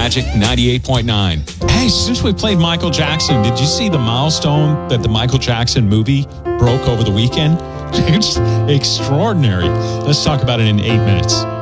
Magic 98.9. Hey, since we played Michael Jackson, did you see the milestone that the Michael Jackson movie broke over the weekend? It's extraordinary. Let's talk about it in 8 minutes.